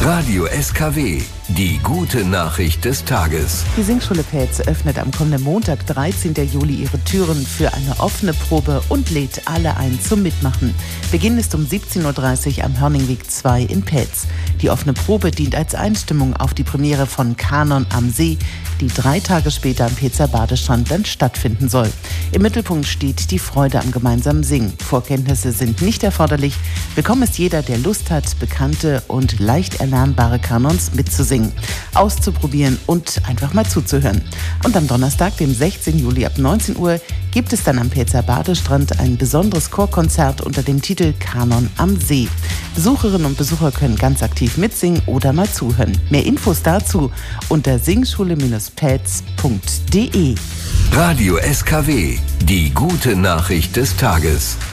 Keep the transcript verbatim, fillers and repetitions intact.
Radio S K W, die gute Nachricht des Tages. Die Singschule Pähtz öffnet am kommenden Montag, dreizehnten Juli, ihre Türen für eine offene Probe und lädt alle ein zum Mitmachen. Beginn ist um siebzehn Uhr dreißig am Hörningweg zwei in Pähtz. Die offene Probe dient als Einstimmung auf die Premiere von Kanon am See, die drei Tage später am Pähtzer Badestrand dann stattfinden soll. Im Mittelpunkt steht die Freude am gemeinsamen Singen. Vorkenntnisse sind nicht erforderlich. Willkommen ist jeder, der Lust hat, bekannte und leicht erlernbare Kanons mitzusingen, auszuprobieren und einfach mal zuzuhören. Und am Donnerstag, dem sechzehnten Juli ab neunzehn Uhr, gibt es dann am Pähtzer Badestrand ein besonderes Chorkonzert unter dem Titel Kanon am See. Besucherinnen und Besucher können ganz aktiv mitsingen oder mal zuhören. Mehr Infos dazu unter singschule pähtz punkt de. Radio S K W, die gute Nachricht des Tages.